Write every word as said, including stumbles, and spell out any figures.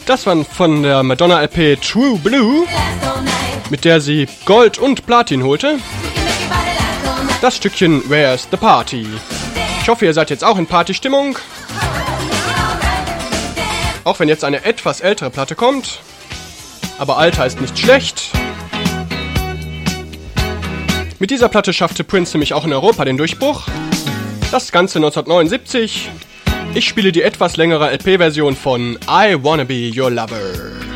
Das war von der Madonna L P True Blue, mit der sie Gold und Platin holte. Das Stückchen Where's the Party? Ich hoffe, ihr seid jetzt auch in Partystimmung. Auch wenn jetzt eine etwas ältere Platte kommt. Aber Alter ist nicht schlecht. Mit dieser Platte schaffte Prince nämlich auch in Europa den Durchbruch. Das Ganze neunzehnhundertneunundsiebzig. Ich spiele die etwas längere L P-Version von I Wanna Be Your Lover.